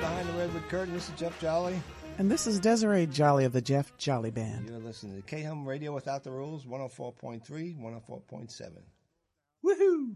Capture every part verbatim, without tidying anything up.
Behind the Redwood Curtain. This is Jeff Jolly. And this is Desiree Jolly of the Jeff Jolly Band. You're listening to K-Hum Radio Without the Rules, one oh four point three, one oh four point seven. Woohoo!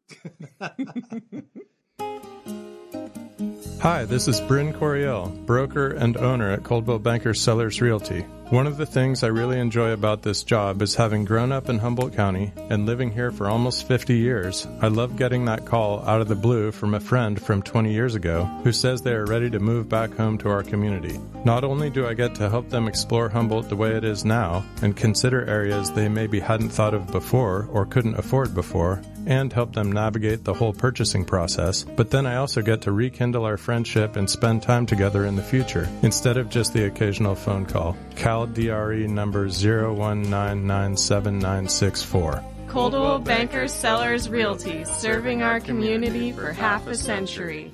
Hi, this is Bryn Coriel, broker and owner at Coldwell Banker Sellers Realty. One of the things I really enjoy about this job is having grown up in Humboldt County and living here for almost fifty years. I love getting that call out of the blue from a friend from twenty years ago who says they are ready to move back home to our community. Not only do I get to help them explore Humboldt the way it is now and consider areas they maybe hadn't thought of before or couldn't afford before, and help them navigate the whole purchasing process, but then I also get to rekindle our friendship and spend time together in the future, instead of just the occasional phone call. Cal D R E number zero one nine nine seven nine six four. Coldwell Banker Sellers Realty, serving our community for half a century.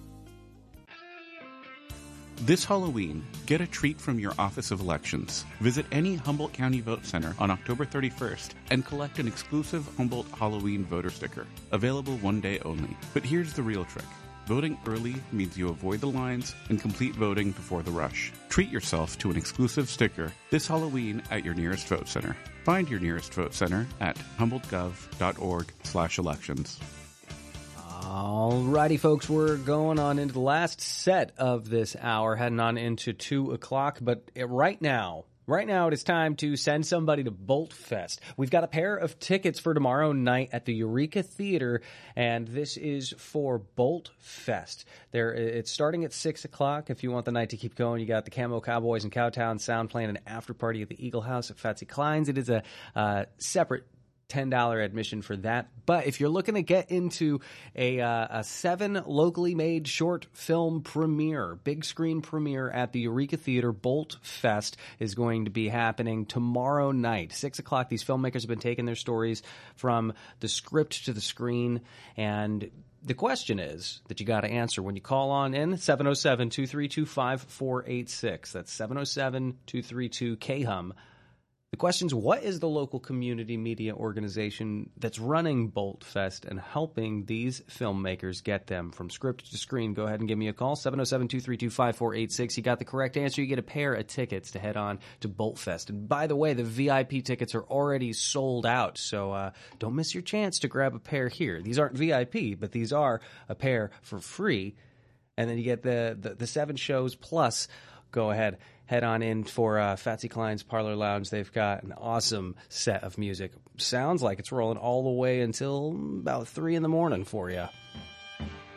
This Halloween, get a treat from your Office of Elections. Visit any Humboldt County Vote Center on October thirty-first and collect an exclusive Humboldt Halloween voter sticker, available one day only. But here's the real trick. Voting early means you avoid the lines and complete voting before the rush. Treat yourself to an exclusive sticker this Halloween at your nearest vote center. Find your nearest vote center at humboldtgov.org slash elections. Alrighty, folks, we're going on into the last set of this hour, heading on into two o'clock. But right now, right now it is time to send somebody to Bolt Fest. We've got a pair of tickets for tomorrow night at the Eureka Theater, and this is for Bolt Fest. There, it's starting at six o'clock. If you want the night to keep going, you got the Camo Cowboys and Cowtown Sound playing an after party at the Eagle House at Fatsy Klein's. It is a uh, separate ten dollars admission for that. But if you're looking to get into a, uh, a seven locally made short film premiere, big screen premiere at the Eureka Theater, Bolt Fest is going to be happening tomorrow night, six o'clock. These filmmakers have been taking their stories from the script to the screen, and the question is that you got to answer when you call on in, seven oh seven, two three two, five four eight six. That's seven oh seven, two three two, K H U M. The question is, what is the local community media organization that's running Bolt Fest and helping these filmmakers get them from script to screen? Go ahead and give me a call, seven oh seven, two three two, five four eight six. You got the correct answer, you get a pair of tickets to head on to Bolt Fest. And by the way, the V I P tickets are already sold out, so uh, don't miss your chance to grab a pair here. These aren't V I P, but these are a pair for free. And then you get the, the, the seven shows plus. Go ahead, head on in for uh, Fatsy Klein's Parlor Lounge. They've got an awesome set of music. Sounds like it's rolling all the way until about three in the morning for you.